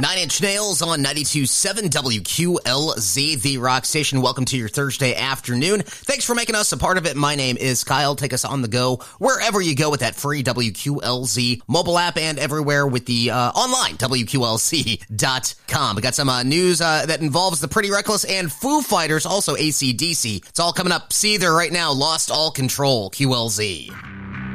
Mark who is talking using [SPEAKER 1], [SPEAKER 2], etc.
[SPEAKER 1] Nine Inch Nails on 92.7 WQLZ, the rock station. Welcome to your Thursday afternoon. Thanks for making us a part of it. My name is Kyle. Take us on the go wherever you go with that free WQLZ mobile app and everywhere with the online WQLZ.com. We got some news that involves the Pretty Reckless and Foo Fighters, also AC/DC. It's all coming up. See there right now. Lost All Control, QLZ.